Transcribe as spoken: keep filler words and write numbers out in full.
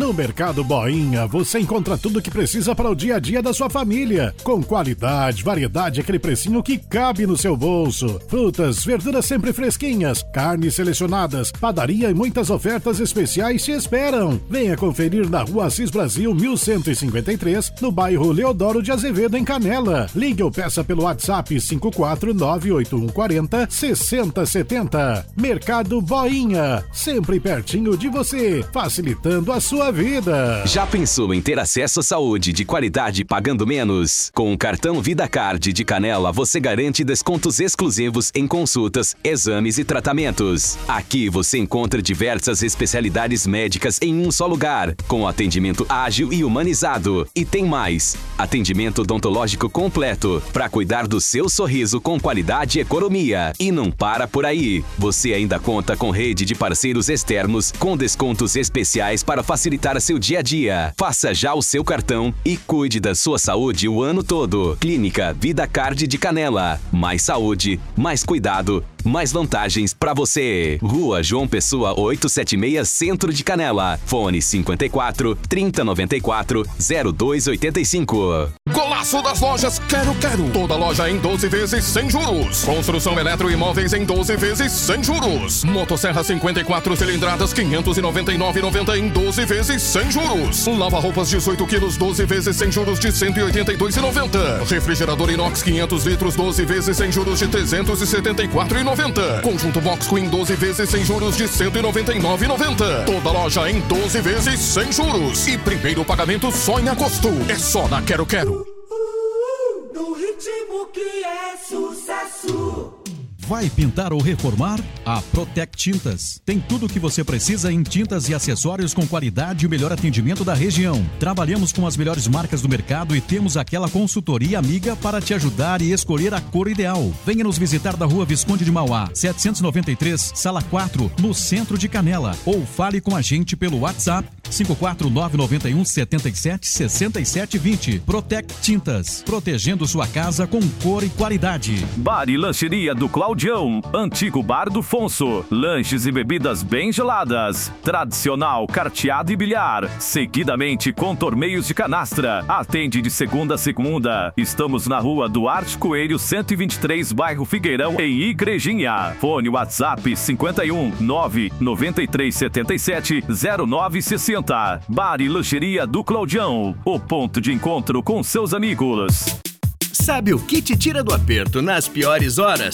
No Mercado Boinha, você encontra tudo o que precisa para o dia a dia da sua família. Com qualidade, variedade e aquele precinho que cabe no seu bolso. Frutas, verduras sempre fresquinhas, carnes selecionadas, padaria e muitas ofertas especiais te esperam. Venha conferir na Rua Assis Brasil mil cento e cinquenta e três, no bairro Leodoro de Azevedo, em Canela. Ligue ou peça pelo WhatsApp cinco quatro nove oito um quatro zero seis zero sete zero. Mercado Boinha, sempre pertinho de você, facilitando a sua vida. Já pensou em ter acesso à saúde de qualidade pagando menos? Com o cartão VidaCard de Canela, você garante descontos exclusivos em consultas, exames e tratamentos. Aqui você encontra diversas especialidades médicas em um só lugar, com atendimento ágil e humanizado. E tem mais, atendimento odontológico completo, para cuidar do seu sorriso com qualidade e economia. E não para por aí. Você ainda conta com rede de parceiros externos com descontos especiais para facilitar seu dia a dia. Faça já o seu cartão e cuide da sua saúde o ano todo. Clínica VidaCard de Canela. Mais saúde, mais cuidado, mais vantagens para você. Rua João Pessoa oitocentos e setenta e seis, Centro de Canela. Fone cinquenta e quatro, trinta, noventa e quatro, zero dois oitenta e cinco. Golaço das lojas Quero Quero. Toda loja em doze vezes sem juros. Construção eletroimóveis em doze vezes sem juros. Motosserra cinquenta e quatro cilindradas quinhentos e noventa e nove reais e noventa centavos em doze vezes sem juros. Lava-roupas dezoito quilos doze vezes sem juros de cento e oitenta e dois reais e noventa centavos. Refrigerador inox quinhentos litros doze vezes sem juros de trezentos e setenta e quatro reais e noventa centavos. Conjunto Box Queen doze vezes sem juros de cento e noventa e nove reais e noventa centavos. Toda loja em doze vezes sem juros. E primeiro pagamento só em agosto. É só na Quero Quero. No ritmo que é sucesso. Vai pintar ou reformar? A Protec Tintas. Tem tudo o que você precisa em tintas e acessórios com qualidade e o melhor atendimento da região. Trabalhamos com as melhores marcas do mercado e temos aquela consultoria amiga para te ajudar e escolher a cor ideal. Venha nos visitar da Rua Visconde de Mauá, setecentos e noventa e três, Sala quatro, no centro de Canela. Ou fale com a gente pelo WhatsApp cinco quatro nove nove um sete sete seis sete dois zero. Protec Tintas. Protegendo sua casa com cor e qualidade. Bar e Lancheria do Claudião. Antigo Bar do Fonso. Lanches e bebidas bem geladas. Tradicional carteado e bilhar. Seguidamente com torneios de canastra. Atende de segunda a segunda. Estamos na Rua Duarte Coelho, cento e vinte e três, bairro Figueirão, em Igrejinha. Fone WhatsApp cinquenta e um, nove, noventa e três, setenta e sete, zero nove sessenta. Bar e Lancheria do Claudião. O ponto de encontro com seus amigos. Sabe o que te tira do aperto nas piores horas?